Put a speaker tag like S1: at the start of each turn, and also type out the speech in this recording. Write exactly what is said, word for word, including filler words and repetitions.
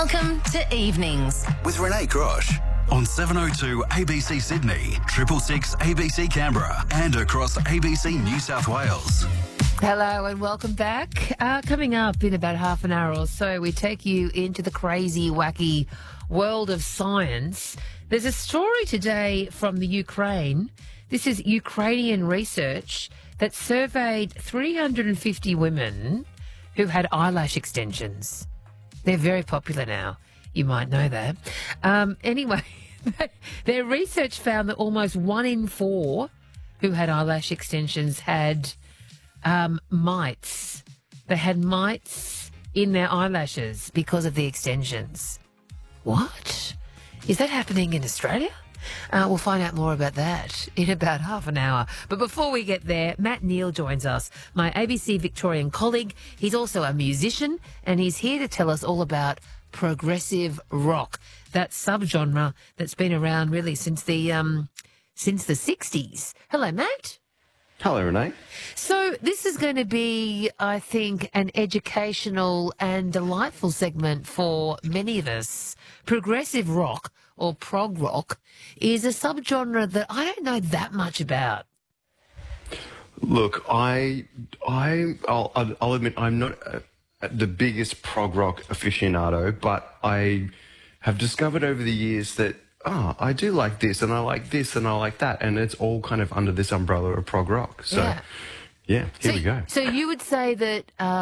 S1: Welcome to Evenings
S2: with Renee Grosh on seven oh two A B C Sydney, triple six A B C Canberra, and across A B C New South Wales.
S3: Hello and welcome back. Uh, coming up in about half an hour or so, we take you into the crazy, wacky world of science. There's a story today from the Ukraine. This is Ukrainian research that surveyed three hundred fifty women who had eyelash extensions. They're very popular now. You might know that. Um, anyway, their research found that almost one in four who had eyelash extensions had um, mites. They had mites in their eyelashes because of the extensions. What? Is that happening in Australia? Uh, we'll find out more about that in about half an hour. But before we get there, Matt Neal joins us, my A B C Victorian colleague. He's also a musician, and he's here to tell us all about progressive rock, that subgenre that's been around really since the um, since the sixties. Hello, Matt.
S4: Hello, Renee.
S3: So this is going to be, I think, an educational and delightful segment for many of us. Progressive rock, or prog rock, is a subgenre that I don't know that much about.
S4: Look, I, I, I'll, I'll admit I'm not uh, the biggest prog rock aficionado, but I have discovered over the years that, oh, I do like this, and I like this, and I like that, and it's all kind of under this umbrella of prog rock. So,
S3: Yeah.
S4: yeah, here
S3: so,
S4: we go.
S3: So you would say that... Uh,